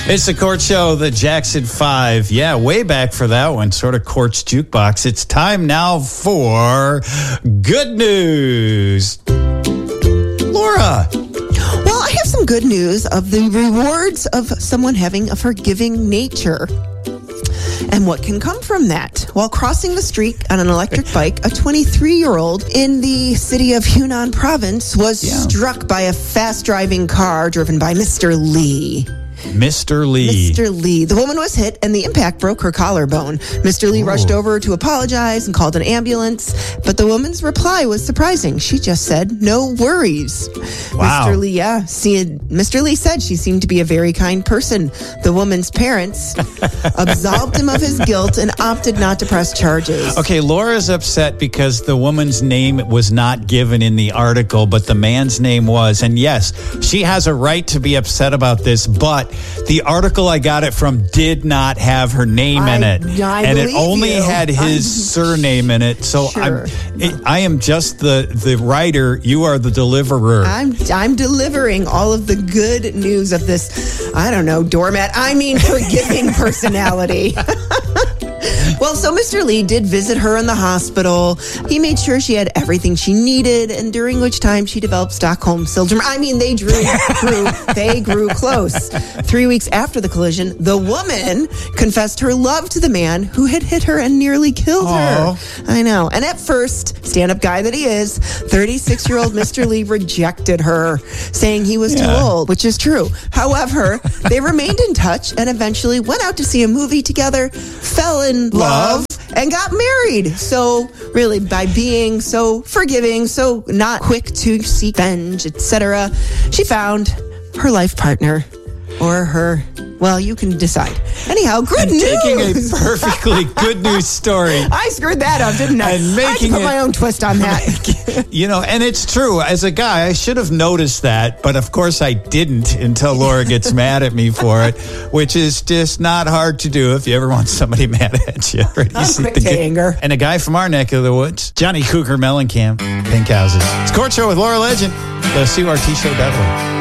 It's the Court Show, the Jackson 5. Yeah, way back for that one, sort of Court's Jukebox. It's time now for good news. Laura. Well, I have some good news of the rewards of someone having a forgiving nature. And what can come from that? While crossing the street on an electric bike, a 23-year-old in the city of Hunan province was struck by a fast-driving car driven by Mr. Lee. Mr. Lee. Mr. Lee. The woman was hit, and the impact broke her collarbone. Mr. Lee rushed over to apologize and called an ambulance, but the woman's reply was surprising. She just said, "No worries." Wow. Mr. Lee said she seemed to be a very kind person. The woman's parents absolved him of his guilt and opted not to press charges. Okay, Laura's upset because the woman's name was not given in the article, but the man's name was. And yes, she has a right to be upset about this, but the article I got it from did not have her name in it. And it only had his surname in it. So Sure. I am just the writer. You are the deliverer. I'm delivering all of the good news of this, forgiving personality. Well, so Mr. Lee did visit her in the hospital. He made sure she had everything she needed, and during which time she developed Stockholm Syndrome. They grew close. 3 weeks after the collision, the woman confessed her love to the man who had hit her and nearly killed her. I know. And at first, stand-up guy that he is, 36-year-old Mr. Lee rejected her, saying he was too old, which is true. However, they remained in touch and eventually went out to see a movie together, fell in love, and got married. So really, by being so forgiving, so not quick to seek revenge, etc., she found her life partner, or her, well, you can decide. Anyhow, good news. Taking a perfectly good news story. I screwed that up, didn't I? And making I put my own twist on that. And it's true. As a guy, I should have noticed that, but of course I didn't until Laura gets mad at me for it, which is just not hard to do if you ever want somebody mad at you. Right? I'm quick to anger. And a guy from our neck of the woods, Johnny Cougar Mellencamp, Pink Houses. It's Court Show with Laura Legend, the CRT Show.org.